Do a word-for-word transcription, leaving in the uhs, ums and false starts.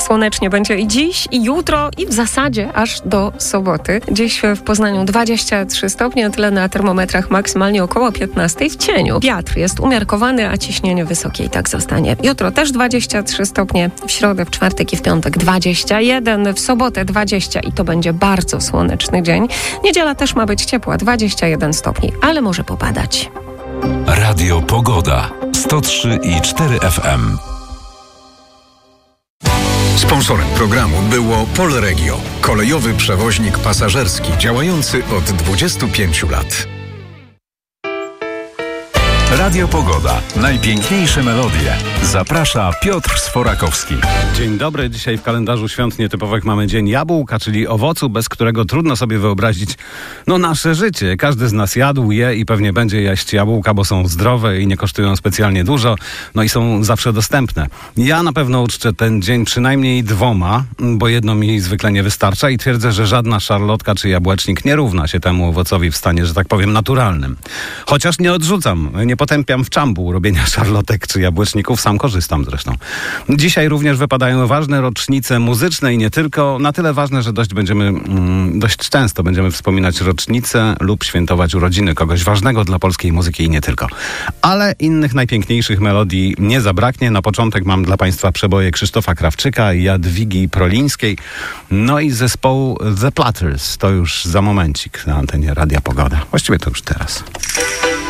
Słonecznie będzie i dziś, i jutro, i w zasadzie aż do soboty. Dziś w Poznaniu dwadzieścia trzy stopnie, tyle na termometrach, maksymalnie około piętnaście w cieniu. Wiatr jest umiarkowany, a ciśnienie wysokie i tak zostanie. Jutro też dwadzieścia trzy stopnie, w środę, w czwartek i w piątek dwadzieścia jeden, w sobotę dwadzieścia i to będzie bardzo słoneczny dzień. Niedziela też ma być ciepła, dwadzieścia jeden stopni, ale może popadać. Radio Pogoda sto trzy i cztery F M. Sponsorem programu było Polregio, kolejowy przewoźnik pasażerski działający od dwudziestu pięciu lat. Radio Pogoda. Najpiękniejsze melodie. Zaprasza Piotr Sforakowski. Dzień dobry. Dzisiaj w kalendarzu świąt nietypowych mamy Dzień Jabłka, czyli owocu, bez którego trudno sobie wyobrazić no nasze życie. Każdy z nas jadł, je i pewnie będzie jeść jabłka, bo są zdrowe i nie kosztują specjalnie dużo, no i są zawsze dostępne. Ja na pewno uczczę ten dzień przynajmniej dwoma, bo jedno mi zwykle nie wystarcza i twierdzę, że żadna szarlotka czy jabłecznik nie równa się temu owocowi w stanie, że tak powiem, naturalnym. Chociaż nie odrzucam, nie potępiam w czambu robienia szarlotek czy jabłeczników, sam korzystam zresztą. Dzisiaj również wypadają ważne rocznice muzyczne i nie tylko, na tyle ważne, że dość będziemy, mm, dość często będziemy wspominać rocznice lub świętować urodziny kogoś ważnego dla polskiej muzyki i nie tylko. Ale innych najpiękniejszych melodii nie zabraknie. Na początek mam dla Państwa przeboje Krzysztofa Krawczyka i Jadwigi Prolińskiej, no i zespołu The Platters. To już za momencik na antenie Radia Pogoda. Właściwie to już teraz.